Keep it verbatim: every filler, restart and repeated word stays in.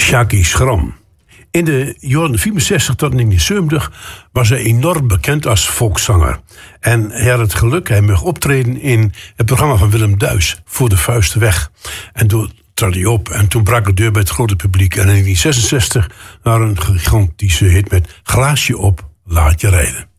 Sjaki Schram. In de jaren vierenzestig tot negenenzeventig was hij enorm bekend als volkszanger. En hij had het geluk, hij mocht optreden in het programma van Willem Duis, Voor de Vuisten Weg. En toen trad hij op en toen brak de deur bij het grote publiek. En in negentien zesenzestig naar een gigantische hit met Glaasje op, laat je rijden.